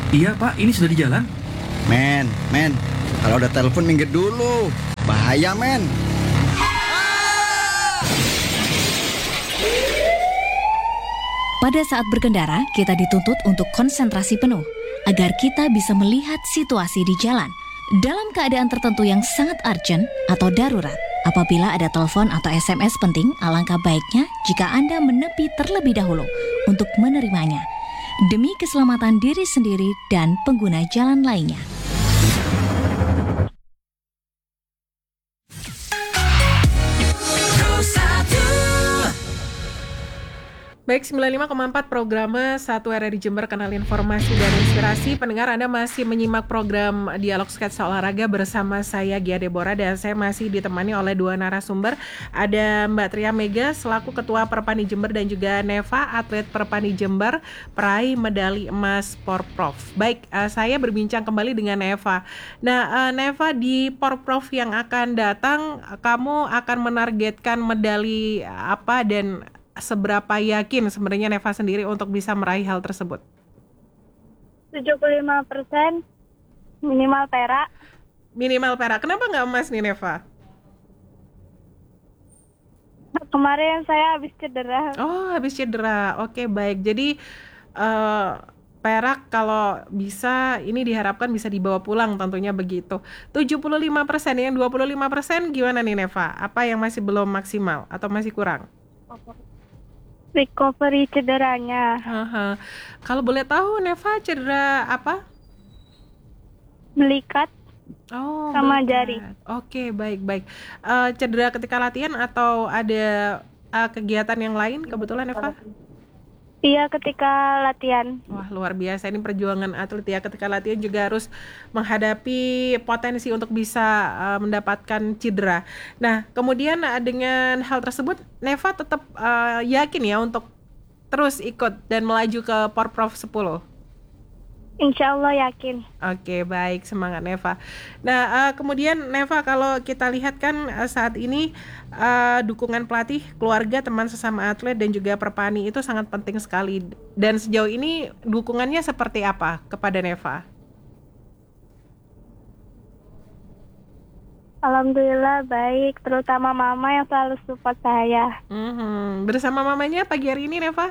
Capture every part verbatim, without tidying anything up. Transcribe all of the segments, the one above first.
Iya Pak, ini sudah di jalan. Men, men, kalau ada telepon minggir dulu. Bahaya men. Pada saat berkendara, kita dituntut untuk konsentrasi penuh agar kita bisa melihat situasi di jalan dalam keadaan tertentu yang sangat urgent atau darurat. Apabila ada telepon atau S M S penting, alangkah baiknya jika Anda menepi terlebih dahulu untuk menerimanya demi keselamatan diri sendiri dan pengguna jalan lainnya. Baik, sembilan puluh lima koma empat Programa satu R R I Jember, kenal informasi dan inspirasi. Pendengar, Anda masih menyimak program Dialog Sketsa Olahraga bersama saya Gia Deborah, dan saya masih ditemani oleh dua narasumber. Ada Mbak Tria Mega selaku Ketua Perpani Jember dan juga Neva, atlet Perpani Jember, peraih medali emas Porprov. Baik, uh, saya berbincang kembali dengan Neva. Nah, uh, Neva, di Porprov yang akan datang, kamu akan menargetkan medali apa dan seberapa yakin sebenarnya Neva sendiri untuk bisa meraih hal tersebut? tujuh puluh lima persen minimal perak. Minimal perak. Kenapa nggak emas nih, Neva? Kemarin saya habis cedera. Oh, habis cedera. Oke, baik. Jadi uh, perak kalau bisa ini diharapkan bisa dibawa pulang, tentunya begitu. tujuh puluh lima persen, yang dua puluh lima persen gimana nih, Neva? Apa yang masih belum maksimal atau masih kurang? Recovery cederanya. Aha. Kalau boleh tahu, Neva cedera apa? Belikat Oh, sama belikat. jari. Oke, baik-baik. Uh, cedera ketika latihan atau ada uh, kegiatan yang lain kebetulan, Neva? Iya, ketika latihan. Wah, luar biasa. Ini perjuangan atlet ya. Ketika latihan juga harus menghadapi potensi untuk bisa uh, mendapatkan cedera. Nah, kemudian uh, dengan hal tersebut, Neva tetap uh, yakin ya untuk terus ikut dan melaju ke Porprov sepuluh. Insya Allah yakin. Oke, baik, semangat Neva. Nah, uh, kemudian Neva, kalau kita lihat kan uh, saat ini uh, dukungan pelatih, keluarga, teman sesama atlet dan juga Perpani itu sangat penting sekali. Dan sejauh ini dukungannya seperti apa kepada Neva? Alhamdulillah baik, terutama mama yang selalu support saya. Mm-hmm. Bersama mamanya pagi hari ini, Neva?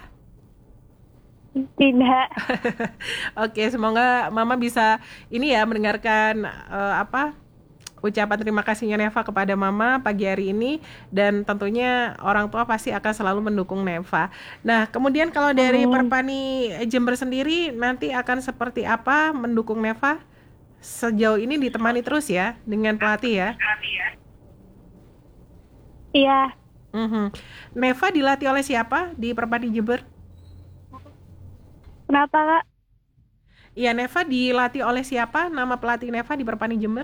Tidak. Oke, semoga mama bisa ini ya mendengarkan uh, apa ucapan terima kasihnya Neva kepada mama pagi hari ini, dan tentunya orang tua pasti akan selalu mendukung Neva. Nah, kemudian kalau dari Perpani Jember sendiri nanti akan seperti apa mendukung Neva? Sejauh ini ditemani terus ya dengan pelatih ya? Iya. Mm-hmm. Neva dilatih oleh siapa di Perpani Jember? Kenapa, Kak? Iya, Neva dilatih oleh siapa? Nama pelatih Neva di Perpani Jember?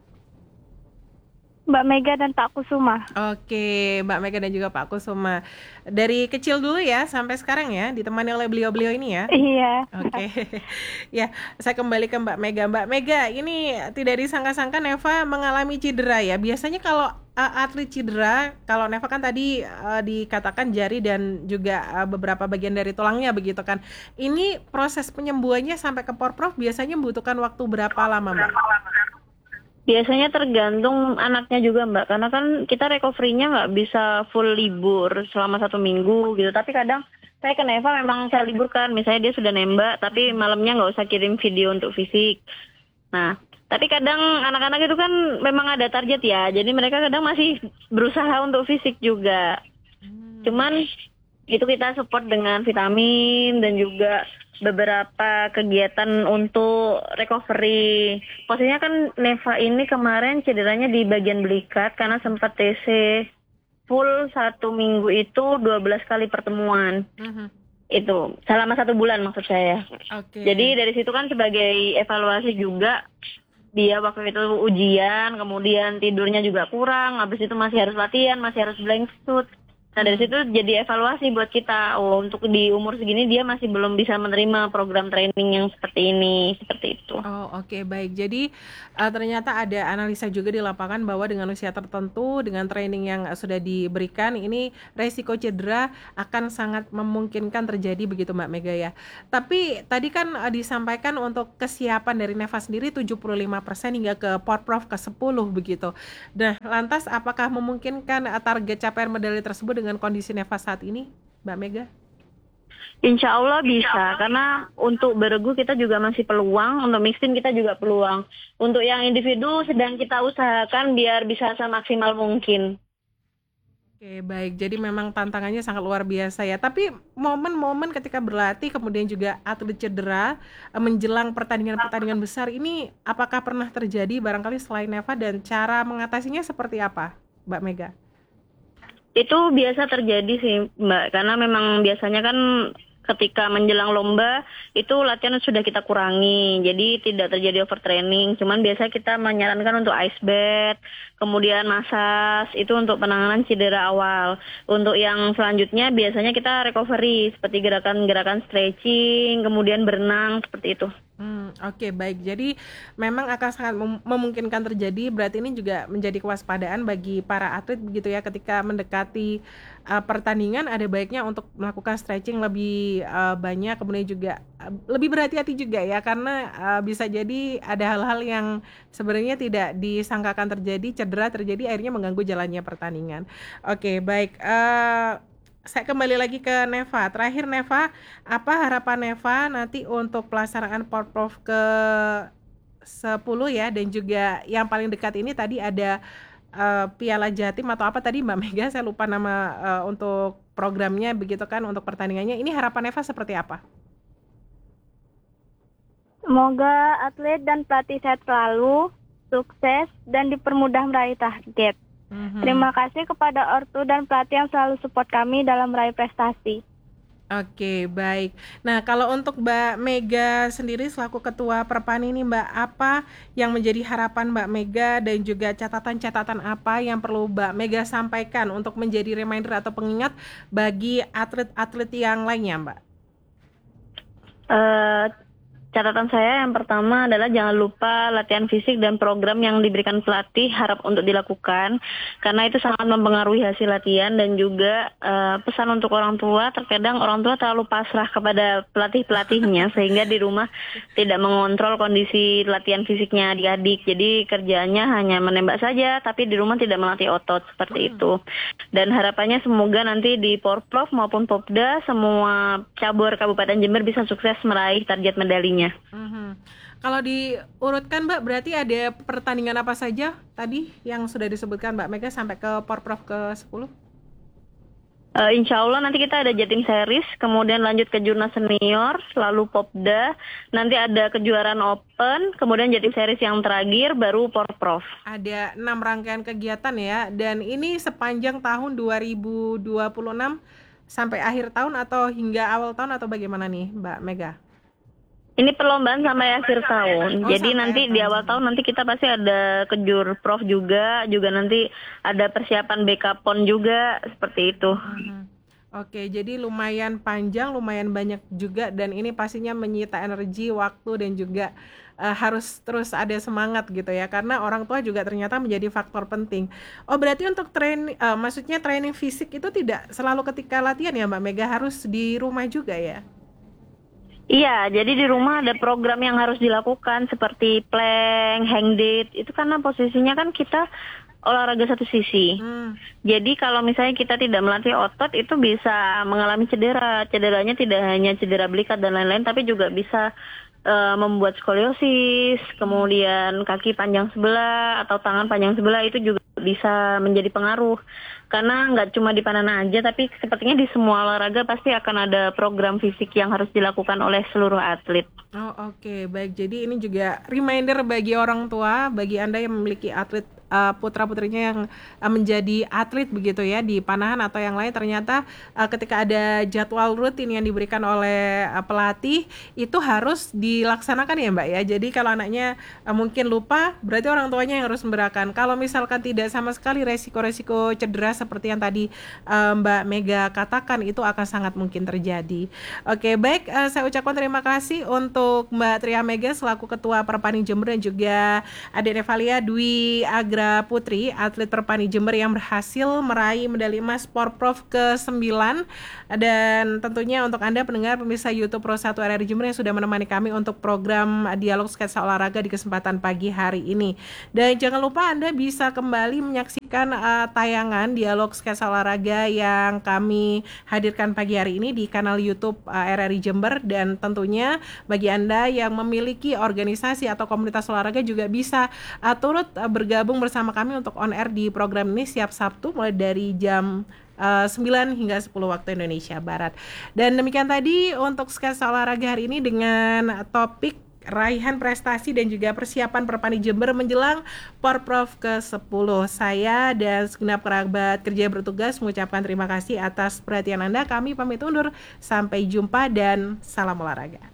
Mbak Mega dan Pak Kusuma. Oke, Mbak Mega dan juga Pak Kusuma. Dari kecil dulu ya sampai sekarang ya ditemani oleh beliau-beliau ini ya? Iya. Oke. Ya, saya kembali ke Mbak Mega. Mbak Mega, ini tidak disangka-sangka Neva mengalami cedera ya. Biasanya kalau uh, atlet cedera, kalau Neva kan tadi uh, dikatakan jari dan juga uh, beberapa bagian dari tulangnya begitu kan. Ini proses penyembuhannya sampai ke Porprov biasanya membutuhkan waktu berapa lama, Mbak? Biasanya tergantung anaknya juga, Mbak, karena kan kita recovery-nya nggak bisa full libur selama satu minggu gitu. Tapi kadang saya ke Neva memang saya liburkan, misalnya dia sudah nembak tapi malamnya nggak usah kirim video untuk fisik. Nah, tapi kadang anak-anak itu kan memang ada target ya, jadi mereka kadang masih berusaha untuk fisik juga. Cuman itu kita support dengan vitamin dan juga beberapa kegiatan untuk recovery. Posisinya kan Neva ini kemarin cederanya di bagian belikat karena sempat T C full satu minggu itu dua belas kali pertemuan. Uh-huh. Itu selama satu bulan maksud saya. Okay. Jadi dari situ kan sebagai evaluasi juga, dia waktu itu ujian, kemudian tidurnya juga kurang, habis itu masih harus latihan, masih harus blank shoot. Nah dari situ jadi evaluasi buat kita, oh untuk di umur segini dia masih belum bisa menerima program training yang seperti ini, seperti itu. itu. Oh oke baik. Jadi uh, ternyata ada analisa juga di lapangan bahwa dengan usia tertentu, dengan training yang uh, sudah diberikan, ini resiko cedera akan sangat memungkinkan terjadi begitu Mbak Mega ya. Tapi tadi kan uh, disampaikan untuk kesiapan dari Neva sendiri tujuh puluh lima persen hingga ke Porprov ke sepuluh begitu. Nah lantas apakah memungkinkan uh, target capaian medali tersebut dengan kondisi Neva saat ini Mbak Mega? Insya Allah bisa, karena untuk beregu kita juga masih peluang, untuk mixing kita juga peluang. Untuk yang individu sedang kita usahakan biar bisa semaksimal mungkin. Oke baik, jadi memang tantangannya sangat luar biasa ya. Tapi momen-momen ketika berlatih kemudian juga atlet cedera eh, menjelang pertandingan-pertandingan besar ini apakah pernah terjadi barangkali selain Neva, dan cara mengatasinya seperti apa Mbak Mega? Itu biasa terjadi sih Mbak, karena memang biasanya kan ketika menjelang lomba itu latihan sudah kita kurangi, jadi tidak terjadi overtraining. Cuman biasa kita menyarankan untuk ice bath, kemudian massage, itu untuk penanganan cedera awal. Untuk yang selanjutnya biasanya kita recovery seperti gerakan-gerakan stretching, kemudian berenang seperti itu. Hmm, Oke baik, jadi memang akan sangat mem- memungkinkan terjadi. Berarti ini juga menjadi kewaspadaan bagi para atlet begitu ya, ketika mendekati uh, pertandingan ada baiknya untuk melakukan stretching lebih uh, banyak, kemudian juga uh, lebih berhati-hati juga ya, karena uh, bisa jadi ada hal-hal yang sebenarnya tidak disangkakan terjadi, cedera terjadi akhirnya mengganggu jalannya pertandingan. Oke baik, uh, saya kembali lagi ke Neva. Terakhir Neva, apa harapan Neva nanti untuk pelaksanaan Porprov ke sepuluh ya, dan juga yang paling dekat ini tadi ada uh, Piala Jatim atau apa tadi Mbak Mega, saya lupa nama uh, untuk programnya begitu kan, untuk pertandingannya. Ini harapan Neva seperti apa? Semoga atlet dan pelatih sehat selalu, sukses, dan dipermudah meraih target. Mm-hmm. Terima kasih kepada ortu dan pelatih yang selalu support kami dalam meraih prestasi. Oke, baik. Nah, kalau untuk Mbak Mega sendiri selaku Ketua Perpani ini, Mbak, apa yang menjadi harapan Mbak Mega dan juga catatan-catatan apa yang perlu Mbak Mega sampaikan untuk menjadi reminder atau pengingat bagi atlet-atlet yang lainnya, Mbak? Uh, Catatan saya yang pertama adalah jangan lupa latihan fisik dan program yang diberikan pelatih harap untuk dilakukan, karena itu sangat mempengaruhi hasil latihan. Dan juga uh, pesan untuk orang tua, terkadang orang tua terlalu pasrah kepada pelatih-pelatihnya sehingga di rumah tidak mengontrol kondisi latihan fisiknya adik-adik. Jadi kerjaannya hanya menembak saja, tapi di rumah tidak melatih otot seperti itu. Dan harapannya semoga nanti di Porprov maupun Popda semua cabur Kabupaten Jember bisa sukses meraih target medalinya. Mm-hmm. Kalau diurutkan Mbak, berarti ada pertandingan apa saja tadi yang sudah disebutkan Mbak Mega sampai ke Porprov ke sepuluh? Uh, insya Allah nanti kita ada Jatim Series, kemudian lanjut ke Jurnas Senior, lalu Popda, nanti ada kejuaraan Open, kemudian Jatim Series yang terakhir, baru Porprov. Ada enam rangkaian kegiatan ya, dan ini sepanjang tahun dua ribu dua puluh enam sampai akhir tahun atau hingga awal tahun atau bagaimana nih Mbak Mega? Ini perlombaan sampai akhir tahun. Oh, Jadi nanti di tahun. awal tahun nanti kita pasti ada kejur prof juga, juga nanti ada persiapan B K P O N juga, seperti itu. Mm-hmm. Oke, jadi lumayan panjang, lumayan banyak juga, dan ini pastinya menyita energi, waktu, dan juga uh, harus terus ada semangat gitu ya, karena orang tua juga ternyata menjadi faktor penting. Oh, berarti untuk training, uh, maksudnya training fisik itu tidak selalu ketika latihan ya Mbak Mega, harus di rumah juga ya? Iya, jadi di rumah ada program yang harus dilakukan seperti plank, hang date, itu karena posisinya kan kita olahraga satu sisi. Hmm. Jadi kalau misalnya kita tidak melatih otot itu bisa mengalami cedera. Cederanya tidak hanya cedera belikat dan lain-lain, tapi juga bisa uh, membuat skoliosis, kemudian kaki panjang sebelah atau tangan panjang sebelah, itu juga bisa menjadi pengaruh. Karena nggak cuma di Panana aja, tapi sepertinya di semua olahraga pasti akan ada program fisik yang harus dilakukan oleh seluruh atlet. Oh oke, okay. Baik. Jadi ini juga reminder bagi orang tua, bagi Anda yang memiliki atlet uh, putra-putrinya yang uh, menjadi atlet begitu ya di panahan atau yang lain, ternyata uh, ketika ada jadwal rutin yang diberikan oleh uh, pelatih itu harus dilaksanakan ya Mbak ya. Jadi kalau anaknya uh, mungkin lupa, berarti orang tuanya yang harus memberikan. Kalau misalkan tidak sama sekali, resiko-resiko cedera seperti yang tadi uh, Mbak Mega katakan itu akan sangat mungkin terjadi. Oke, baik, uh, saya ucapkan terima kasih untuk Mbak Tria Mega selaku Ketua Perpani Jember dan juga Adik Revalia Dwi Agra Putri, atlet Perpani Jember yang berhasil meraih medali emas Porprov ke sembilan. Dan tentunya untuk Anda pendengar pemirsa YouTube Pro satu R R I Jember yang sudah menemani kami untuk program Dialog Sketsa Olahraga di kesempatan pagi hari ini. Dan jangan lupa Anda bisa kembali menyaksikan uh, tayangan Dialog Sketsa Olahraga yang kami hadirkan pagi hari ini di kanal YouTube uh, R R I Jember. Dan tentunya bagi Anda yang memiliki organisasi atau komunitas olahraga juga bisa uh, turut uh, bergabung bersama kami untuk on air di program ini setiap Sabtu mulai dari jam uh, sembilan hingga sepuluh waktu Indonesia Barat. Dan demikian tadi untuk sketsa olahraga hari ini dengan topik raihan prestasi dan juga persiapan Perpani Jember menjelang Porprov ke sepuluh. Saya dan segenap kerabat kerja bertugas mengucapkan terima kasih atas perhatian Anda. Kami pamit undur, sampai jumpa dan salam olahraga.